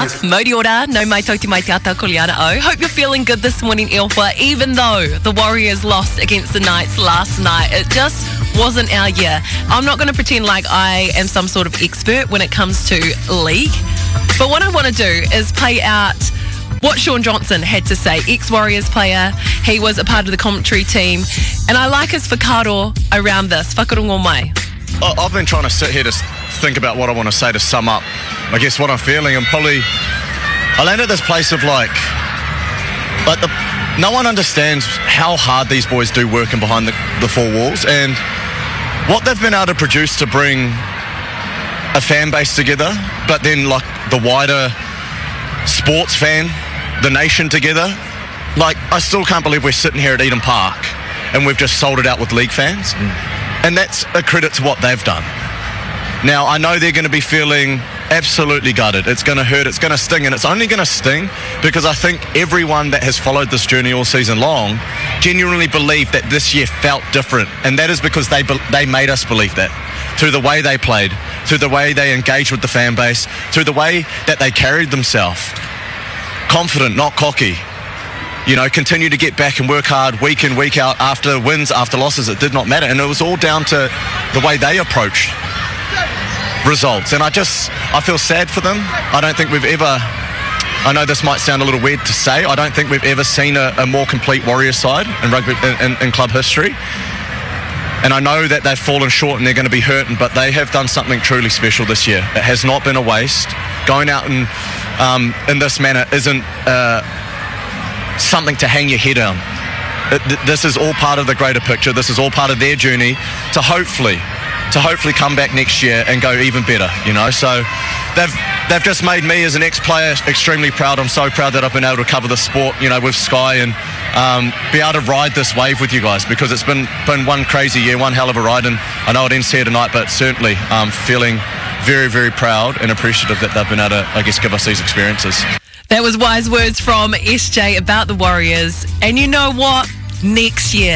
Modi ora, no mai tauti mai te ata koliana o. Hope you're feeling good this morning, Ilfa. Even though the Warriors lost against the Knights last night, it just wasn't our year. I'm not going to pretend like I am some sort of expert when it comes to league. But what I want to do is play out what Shaun Johnson had to say. Ex-Warriors player, he was a part of the commentary team, and I like his whakaaro around this. Whakarongo mai. I've been trying to sit here to think about what I want to say to sum up, I guess, what I'm feeling, and probably I land at this place of no one understands how hard these boys do working behind the four walls, and what they've been able to produce to bring a fan base together, but then like the wider sports fan, the nation together. Like, I still can't believe we're sitting here at Eden Park and we've just sold it out with league fans. And that's a credit to what they've done. Now, I know they're going to be feeling absolutely gutted. It's going to hurt, it's going to sting, and it's only going to sting because I think everyone that has followed this journey all season long genuinely believed that this year felt different, and that is because they made us believe that through the way they played, through the way they engaged with the fan base, through the way that they carried themselves. Confident, not cocky. You know, continue to get back and work hard week in, week out, after wins, after losses. It did not matter, and it was all down to the way they approached results. And I feel sad for them. I don't think we've ever, I know this might sound a little weird to say, I don't think we've ever seen a more complete Warriors side in rugby in club history. And I know that they've fallen short and they're going to be hurting, but they have done something truly special this year. It has not been a waste. Going out and in this manner isn't something to hang your head on. This is all part of the greater picture. This is all part of their journey to hopefully come back next year and go even better, you know. So they've just made me as an ex-player extremely proud. I'm so proud that I've been able to cover the sport, you know, with Sky, and be able to ride this wave with you guys, because it's been one crazy year, one hell of a ride, and I know it ends here tonight, but certainly feeling very, very proud and appreciative that they've been able to, I guess, give us these experiences. That was wise words from SJ about the Warriors. And you know what? Next year,